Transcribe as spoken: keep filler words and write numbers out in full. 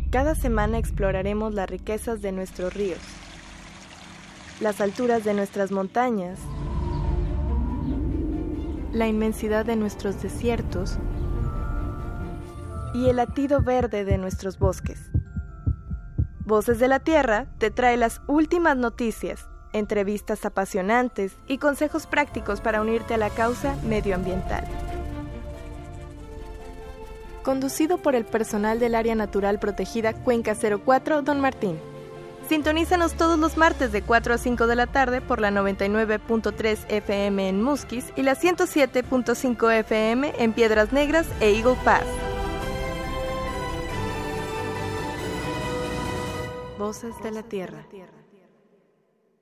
Cada semana exploraremos las riquezas de nuestros ríos, las alturas de nuestras montañas, la inmensidad de nuestros desiertos y el latido verde de nuestros bosques. Voces de la Tierra te trae las últimas noticias, entrevistas apasionantes y consejos prácticos para unirte a la causa medioambiental. Conducido por el personal del Área Natural Protegida Cuenca cero cuatro Don Martín. Sintonízanos todos los martes de cuatro a cinco de la tarde por la noventa y nueve punto tres F M en Musquis y la ciento siete punto cinco F M en Piedras Negras e Eagle Pass. Voces de la Tierra.